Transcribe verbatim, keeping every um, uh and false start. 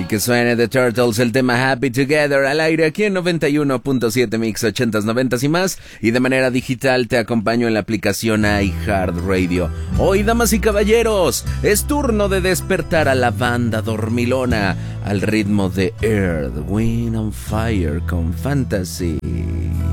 Y que suene The Turtles, el tema Happy Together, al aire aquí en noventa y uno punto siete Mix ochentas, noventas y más. Y de manera digital te acompaño en la aplicación iHeartRadio. Hoy, damas y caballeros, es turno de despertar a la banda dormilona al ritmo de Earth, Wind and Fire con Fantasy.